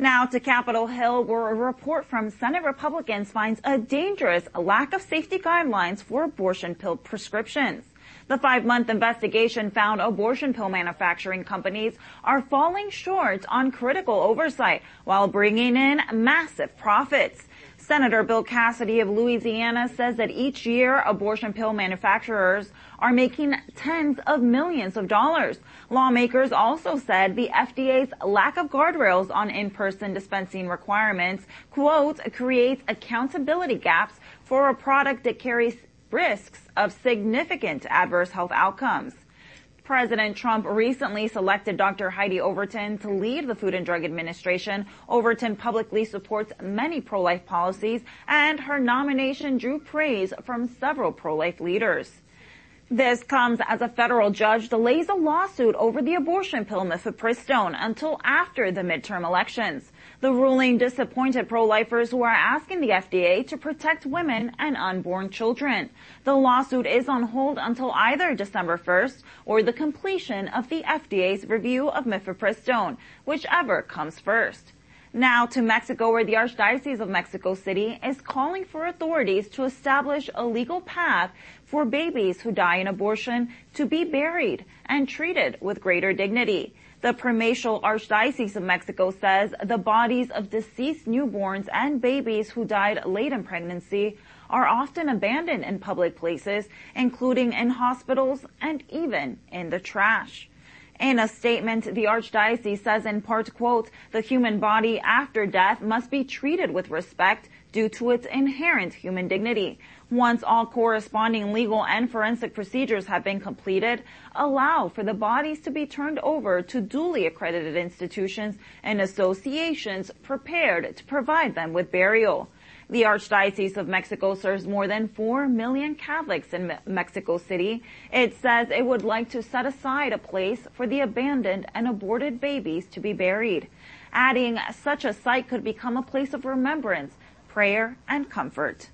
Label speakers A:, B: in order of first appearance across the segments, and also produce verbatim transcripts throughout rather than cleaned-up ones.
A: Now to Capitol Hill, where a report from Senate Republicans finds a dangerous lack of safety guidelines for abortion pill prescriptions. The five-month investigation found abortion pill manufacturing companies are falling short on critical oversight while bringing in massive profits. Senator Bill Cassidy of Louisiana says that each year abortion pill manufacturers are making tens of millions of dollars. Lawmakers also said the F D A's lack of guardrails on in-person dispensing requirements, quote, creates accountability gaps for a product that carries risks of significant adverse health outcomes. President Trump recently selected Doctor Heidi Overton to lead the Food and Drug Administration. Overton publicly supports many pro-life policies, and her nomination drew praise from several pro-life leaders. This comes as a federal judge delays a lawsuit over the abortion pill mifepristone until after the midterm elections. The ruling disappointed pro-lifers who are asking the F D A to protect women and unborn children. The lawsuit is on hold until either December first or the completion of the F D A's review of mifepristone, whichever comes first. Now to Mexico, where the Archdiocese of Mexico City is calling for authorities to establish a legal path for babies who die in abortion to be buried and treated with greater dignity. The Primatial Archdiocese of Mexico says the bodies of deceased newborns and babies who died late in pregnancy are often abandoned in public places, including in hospitals and even in the trash. In a statement, the Archdiocese says in part, quote, the human body after death must be treated with respect due to its inherent human dignity. Once all corresponding legal and forensic procedures have been completed, allow for the bodies to be turned over to duly accredited institutions and associations prepared to provide them with burial. The Archdiocese of Mexico serves more than four million Catholics in Me- Mexico City. It says it would like to set aside a place for the abandoned and aborted babies to be buried, adding such a site could become a place of remembrance, prayer, and comfort.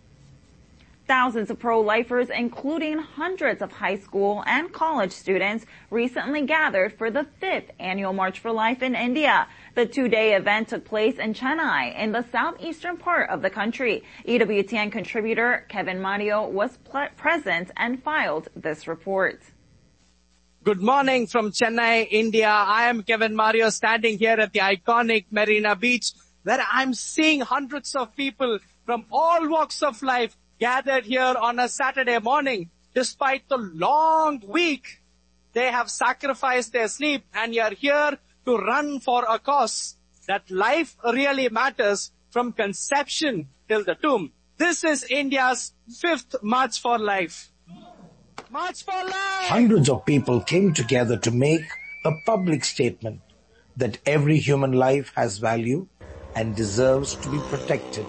A: Thousands of pro-lifers, including hundreds of high school and college students, recently gathered for the fifth annual March for Life in India. The two-day event took place in Chennai, in the southeastern part of the country. E W T N contributor Kevin Mario was pl- present and filed this report.
B: Good morning from Chennai, India. I am Kevin Mario, standing here at the iconic Marina Beach, where I'm seeing hundreds of people from all walks of life gathered here on a Saturday morning. Despite the long week, they have sacrificed their sleep and are here to run for a cause that life really matters from conception till the tomb. This is India's fifth March for Life. March for Life!
C: Hundreds of people came together to make a public statement that every human life has value and deserves to be protected.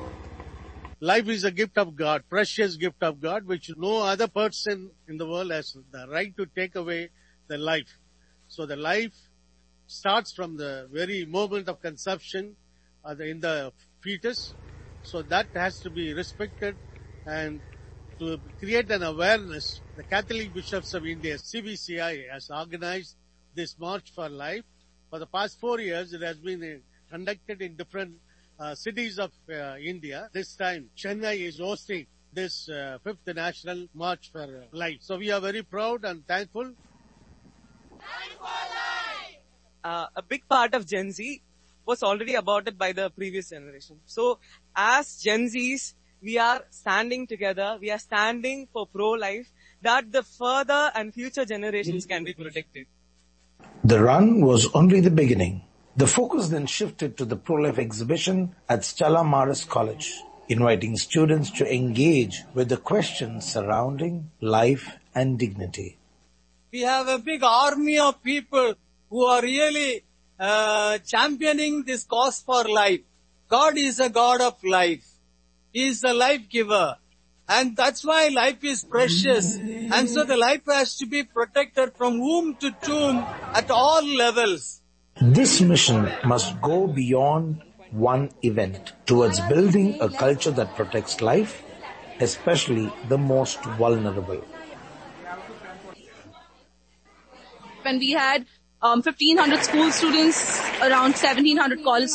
D: Life is a gift of God, precious gift of God, which no other person in the world has the right to take away the life. So the life starts from the very moment of conception uh, in the fetus. So that has to be respected, and to create an awareness, the Catholic Bishops of India, C B C I, has organized this March for Life. For the past four years, it has been uh, conducted in different Uh, cities of uh, India. This time, Chennai is hosting this uh, fifth National March for Life. So we are very proud and thankful.
B: Life for Life! Uh, a big part of Gen Z was already aborted by the previous generation. So as Gen Zs, we are standing together. We are standing for pro-life, that the further and future generations can be protected.
C: The run was only the beginning. The focus then shifted to the pro-life exhibition at Stella Maris College, inviting students to engage with the questions surrounding life and dignity.
E: We have a big army of people who are really uh, championing this cause for life. God is a God of life. He is the life giver. And that's why life is precious. And so the life has to be protected from womb to tomb at all levels.
C: This mission must go beyond one event towards building a culture that protects life, especially the most vulnerable.
F: When we had um, fifteen hundred school students, around seventeen hundred college